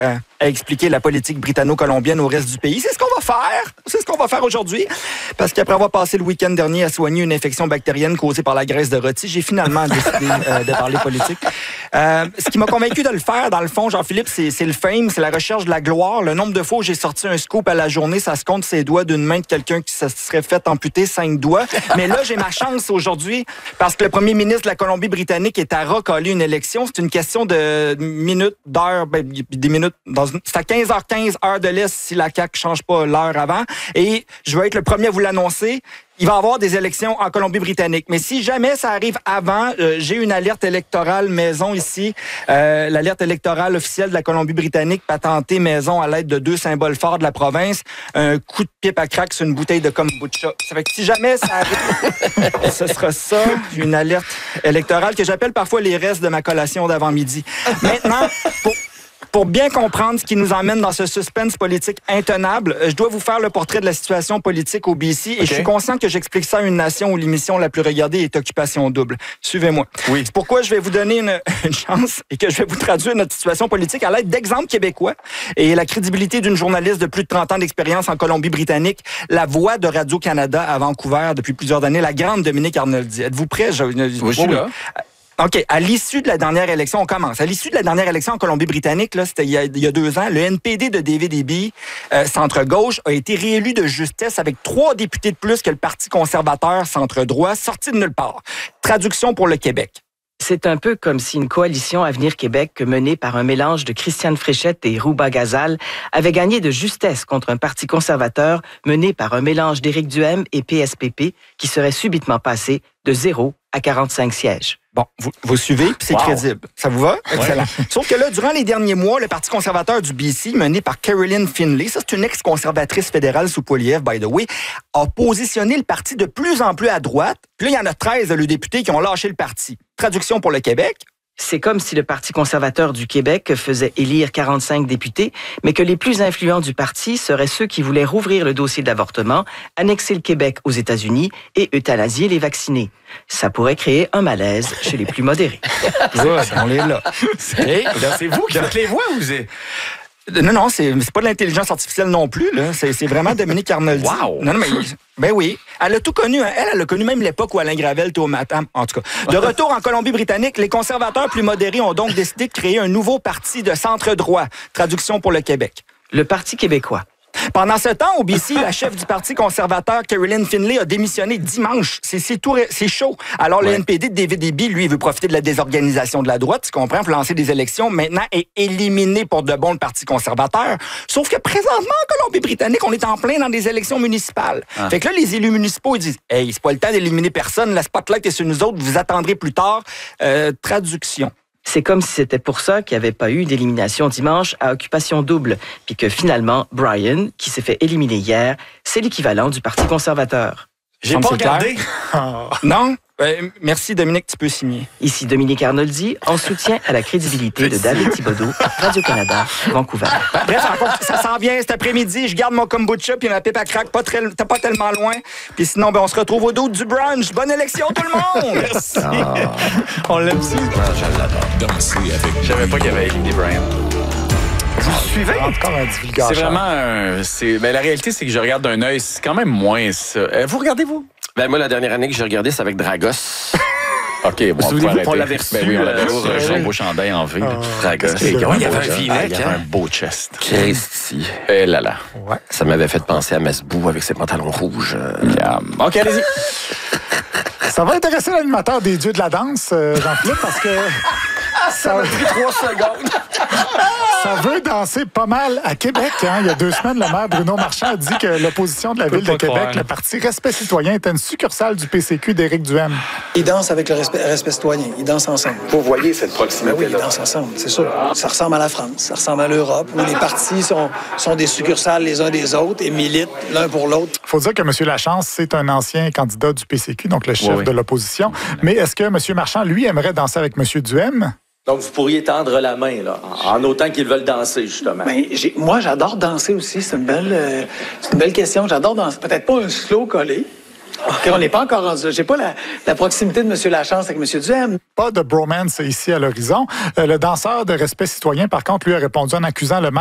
à expliquer la politique britanno-colombienne au reste du pays. C'est ce qu'on va faire. C'est ce qu'on va faire aujourd'hui. Parce qu'après avoir passé le week-end dernier à soigner une infection bactérienne causée par la graisse de rôti, j'ai finalement décidé de parler politique. Ce qui m'a convaincu de le faire, dans le fond, Jean-Philippe, c'est le fame, c'est la recherche de la gloire. Le nombre de fois où j'ai sorti un scoop à la journée, ça se compte ses doigts d'une main de quelqu'un qui se serait fait amputer 5 doigts. Mais là, j'ai ma chance aujourd'hui parce que le premier ministre de la Colombie-Britannique est à recoller une élection. C'est une question de minutes, d'heures, des minutes. C'est à 15h15, heure de l'Est, si la CAQ change pas l'heure avant. Et je vais être le premier à vous l'annoncer. Il va y avoir des élections en Colombie-Britannique. Mais si jamais ça arrive avant, j'ai une alerte électorale maison ici. L'alerte électorale officielle de la Colombie-Britannique, patentée maison à l'aide de 2 symboles forts de la province. Un coup de pipe à crack sur une bouteille de kombucha. Ça fait que si jamais ça arrive, ce sera ça, une alerte électorale que j'appelle parfois les restes de ma collation d'avant-midi. Maintenant, pour bien comprendre ce qui nous emmène dans ce suspense politique intenable, je dois vous faire le portrait de la situation politique au BC et je suis conscient que j'explique ça à une nation où l'émission la plus regardée est Occupation Double. Suivez-moi. Oui. C'est pourquoi je vais vous donner une chance et que je vais vous traduire notre situation politique à l'aide d'exemples québécois et la crédibilité d'une journaliste de plus de 30 ans d'expérience en Colombie-Britannique, la voix de Radio-Canada à Vancouver depuis plusieurs années, la grande Dominique Arnoldi. Êtes-vous prêts? Je suis là. OK. À l'issue de la dernière élection, on commence. À l'issue de la dernière élection en Colombie-Britannique, là, c'était il y a 2 ans, le NPD de David Eby, centre-gauche, a été réélu de justesse avec 3 députés de plus que le Parti conservateur centre-droit, sorti de nulle part. Traduction pour le Québec. C'est un peu comme si une coalition Avenir Québec menée par un mélange de Christiane Fréchette et Rouba Gazal avait gagné de justesse contre un parti conservateur mené par un mélange d'Éric Duhaime et PSPP qui serait subitement passé de 0 à 45 sièges. Bon, vous suivez, puis c'est crédible. Ça vous va? Excellent. Ouais. Sauf que là, durant les derniers mois, le Parti conservateur du BC, mené par Caroline Finlay, ça c'est une ex-conservatrice fédérale sous Poilievre, by the way, a positionné le parti de plus en plus à droite. Puis là, il y en a 13 de députés qui ont lâché le parti. Traduction pour le Québec. C'est comme si le Parti conservateur du Québec faisait élire 45 députés, mais que les plus influents du parti seraient ceux qui voulaient rouvrir le dossier d'avortement, annexer le Québec aux États-Unis et euthanasier les vaccinés. Ça pourrait créer un malaise chez les plus modérés. On est là. C'est vous qui faites les voix ou c'est... Non, c'est pas de l'intelligence artificielle non plus. Là. C'est vraiment Dominique Arnoldi. Wow! Non, mais ben oui. Elle a tout connu. Elle a connu même l'époque où Alain Gravel était au matin. En tout cas, de retour en Colombie-Britannique, les conservateurs plus modérés ont donc décidé de créer un nouveau parti de centre-droit. Traduction pour le Québec. Le Parti québécois. Pendant ce temps, au BC, la chef du Parti conservateur, Caroline Finlay, a démissionné dimanche. C'est chaud. Alors, le NPD de David Eby, lui, veut profiter de la désorganisation de la droite, tu comprends, pour lancer des élections maintenant et éliminer pour de bon le Parti conservateur. Sauf que présentement, en Colombie-Britannique, on est en plein dans des élections municipales. Fait que là, les élus municipaux, ils disent « Hey, c'est pas le temps d'éliminer personne, la spotlight est sur nous autres, vous attendrez plus tard. » Traduction. C'est comme si c'était pour ça qu'il n'y avait pas eu d'élimination dimanche à Occupation Double, puis que finalement, Brian, qui s'est fait éliminer hier, c'est l'équivalent du Parti conservateur. J'ai pas regardé. Non? Merci, Dominique, tu peux signer. Ici Dominique Arnoldi, en soutien à la crédibilité de David Thibodeau, Radio-Canada, Vancouver. Bref, ça s'en vient cet après-midi. Je garde mon kombucha puis ma pipe à crack, pas tellement loin. Puis sinon, on se retrouve au dos du brunch. Bonne élection, tout le monde! Merci. On l'aime aussi. Je l'adore. Danser avec. Je savais pas qu'il y avait éliminé Brian. Vous suivez? Encore un divulgateur. C'est vraiment la réalité, c'est que je regarde d'un œil, c'est quand même moins ça. Vous regardez, vous? Ben moi, la dernière année que j'ai regardé, c'est avec Dragos. OK, bon, Souvenez-vous qu'on l'avait reçu. Ben oui, on l'avait reçu. Un beau chandail en V. Dragos. Il y avait avait un V-neck, il y avait un beau chest. Christy. Eh là là. Ouais. Ça m'avait fait penser à Masbou avec ses pantalons rouges. OK, allez-y. Ça va intéresser l'animateur des dieux de la danse, Jean-Philippe, parce que... Ça m'a pris 3 secondes. Ça veut danser pas mal à Québec. Hein? Il y a 2 semaines, le maire Bruno Marchand a dit que l'opposition de la ville de Québec, le parti Respect citoyen, était une succursale du PCQ d'Éric Duhaime. Ils dansent avec le respect citoyen. Ils dansent ensemble. Vous voyez cette proximité-là? Oui, ils dansent ensemble, c'est sûr. Ça ressemble à la France, ça ressemble à l'Europe, où les partis sont des succursales les uns des autres et militent l'un pour l'autre. Il faut dire que M. Lachance, c'est un ancien candidat du PCQ, donc le chef de l'opposition. Mais est-ce que M. Marchand, lui, aimerait danser avec M. Duhaime? Donc, vous pourriez tendre la main, là, en autant qu'ils veulent danser, justement. Ben, moi, j'adore danser aussi. C'est une belle question. J'adore danser. Peut-être pas un slow collé, OK, on n'est pas encore rendu là. J'ai pas la proximité de M. Lachance avec M. Duhem. Pas de bromance ici à l'horizon. Le danseur de Respect citoyen, par contre, lui a répondu en accusant le maire